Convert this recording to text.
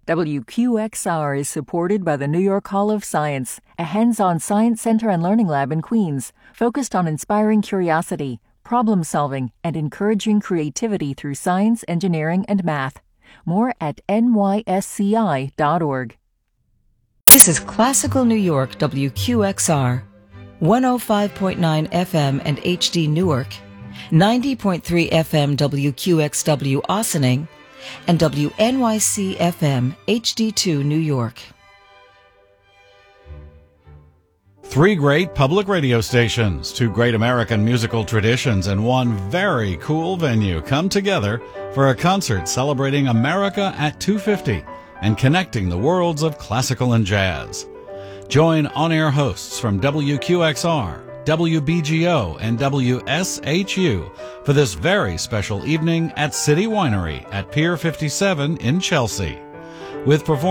WQXR is supported by the New York Hall of Science, a hands-on science center and learning lab in Queens, focused on inspiring curiosity, problem-solving, and encouraging creativity through science, engineering, and math. More at nysci.org. This is Classical New York WQXR, 105.9 FM and HD Newark, 90.3 FM WQXW Ossining, and WNYC FM HD2 New York. Three great public radio stations, two great American musical traditions, and one very cool venue come together for a concert celebrating America at 250 and connecting the worlds of classical and jazz. Join on-air hosts from WQXR, WBGO, and WSHU for this very special evening at City Winery at Pier 57 in Chelsea, with performers